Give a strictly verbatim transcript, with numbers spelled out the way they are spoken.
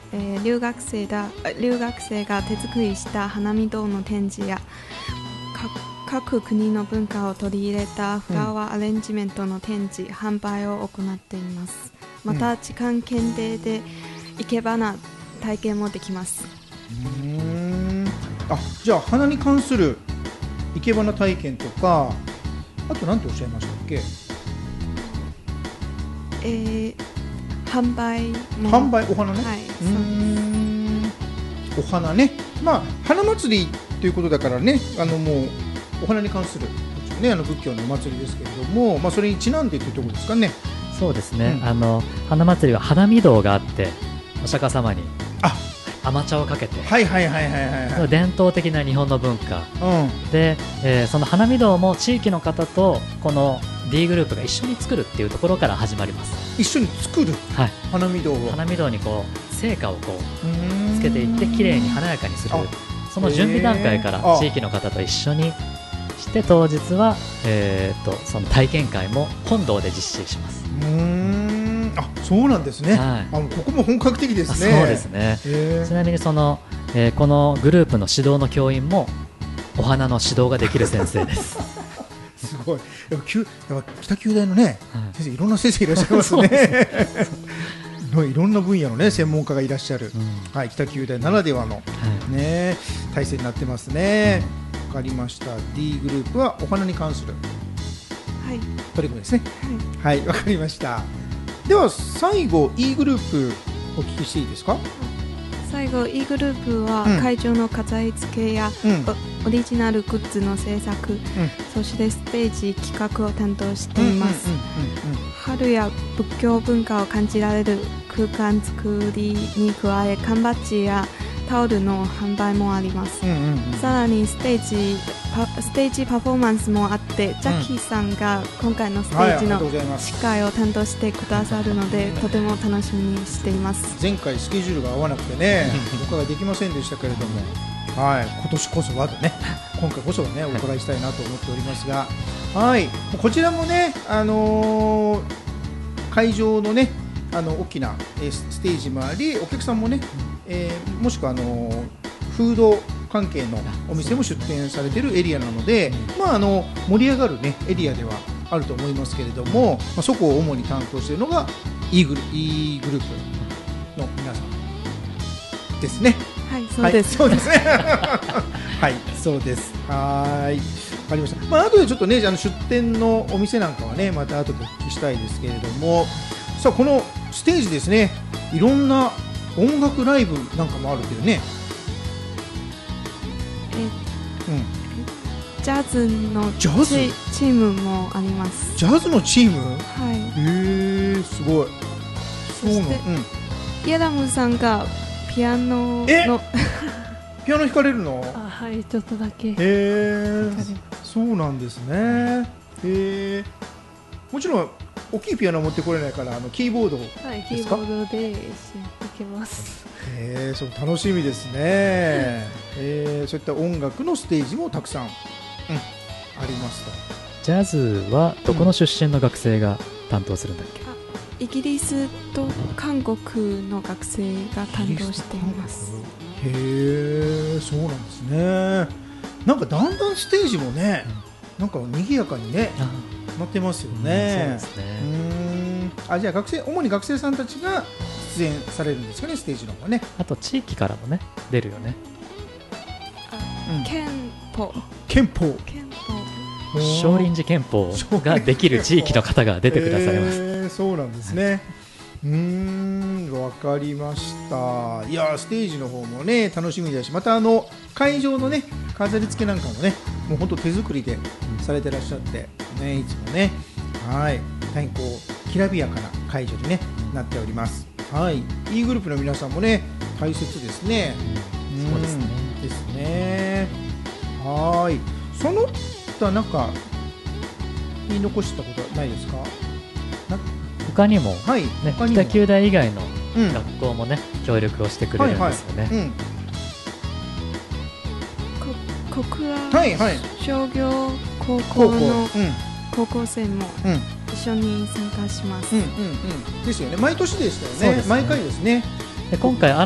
えー、留学生だ留学生が手作りした花見堂の展示や各国の文化を取り入れたフラワーアレンジメントの展示、うん、販売を行っています。また時間限定で生け花体験もできます。 うーんあじゃあ花に関する生け花体験とかあと何ておっしゃいましたっけ？ えー、販売も販売お花ね、 はい、 うーんお花ねまあ花祭りということだからねあのもうお花に関する、ね、あの仏教のお祭りですけれども、まあ、それにちなんでというところですかね。 そうですね、 うん、あの花祭りは花見堂があってお釈迦様に甘茶をかけて、 はいはいはいはいはい、 伝統的な日本の文化、 うん、 で、えー、その花見堂も地域の方とこの D グループが一緒に作るっていうところから始まります。 一緒に作る、はい、花見堂を花見堂にこう成果をこうつけていってきれいに華やかにするその準備段階から地域の方と一緒にして当日は、えー、とその体験会も本堂で実施します。 うーんあそうなんですね、はい、あここも本格的ですね。 そうですね。ちなみにその、えー、このグループの指導の教員もお花の指導ができる先生ですすごいやっぱやっぱ北九大のね、はい、先生いろんな先生いらっしゃいますねいろんな分野の、ね、専門家がいらっしゃる、うんはい、北九大ならではの、はいね、体制になってますね。わかりました。 D グループはお花に関する取り組みですね。はい、わ、はい、かりました。では最後 E グループお聞きしていいですか？ 最後 E グループは会場の飾り付けや、うん、オリジナルグッズの制作、うん、そしてステージ企画を担当しています。春や仏教文化を感じられる空間作りに加え缶バッジやタオルの販売もあります、うんうんうん、さらにステージパ、ステージパフォーマンスもあって、うん、ジャッキーさんが今回のステージの司会を担当してくださるので、はい、とても楽しみにしています。 前回スケジュールが合わなくてねお伺いできませんでしたけれどもはい、今年こそはとね今回こそはねお伺いしたいなと思っておりますがはいこちらもね、あのー、会場のねあの大きなステージもありお客さんもね、えー、もしくはあのフード関係のお店も出店されているエリアなので、まあ、あの盛り上がる、ね、エリアではあると思いますけれども、まあ、そこを主に担当しているのが E グル、E グループの皆さんですね。 はい、そうです。 はい、そうですね。はい、そうです。はい、わかりました。まあ後でちょっとね、あの出店のお店なんかはね、また後でお聞きしたいですけれども、さあこのステージですね、いろんな音楽ライブなんかもあるというね。 え、うん、ジャズのチームもあります。 ジャズのチーム？ はい。 へえ、すごい。 そうなの。イエラムさんがピアノのピアノ弾かれるの？ あ、はい、ちょっとだけ。へえ、そうなんですね。へえ、もちろん大きいピアノ持ってこれないからあのキーボードですか？ はい、キーボードで弾けます。 へえ、そう楽しみですね。えー、そういった音楽のステージもたくさん、うん、ありますと。 ジャズはどこの出身の学生が担当するんだっけ？ うんイギリスと韓国の学生が担当しています。 へえ、そうなんですね。なんかだんだんステージもね、うん、なんか賑やかにね、なってますよね。 うん、そうですね。 うーん、あ、じゃあ学生、主に学生さんたちが出演されるんですかね、ステージの方がね。 あと地域からもね、出るよね。 あ、うん、憲法。 憲法。 憲法。 少林寺拳法ができる地域の方が出てくださいます。 えー、そうなんですね。はい、うーん、わかりました。いや、ステージの方もね楽しみだし、またあの会場のね飾り付けなんかもね、もう本当手作りでされてらっしゃってね、いつもね、はい、大変こうきらびやかな会場に、ね、なっております。はい、E グループの皆さんもね大切ですね。 うん、そうですね。 ですね。はい、そのなんか言い残したことはないですか？ 他にも、 はいね、 他にも北九大以外の学校もね、うん、協力をしてくれるんですよね。はいはい、うん、 こ小倉商業高校の高校生も一緒に参加します。 うんうんうん、ですよね。毎年でしたよね。毎回ですね。 で今回